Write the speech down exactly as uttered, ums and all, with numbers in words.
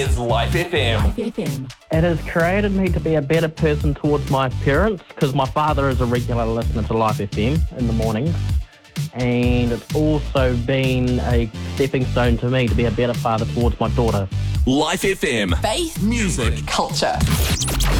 is Life F M. Life F M. It has created me to be a better person towards my parents because my father is a regular listener to Life F M in the mornings. And it's also been a stepping stone to me to be a better father towards my daughter. Life F M. Faith, Music. culture.